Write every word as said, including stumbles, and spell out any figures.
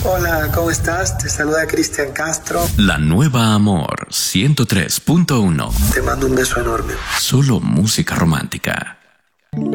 Hola, ¿cómo estás? Te saluda Cristian Castro. La Nueva Amor ciento tres punto uno. Te mando un beso enorme. Solo música romántica.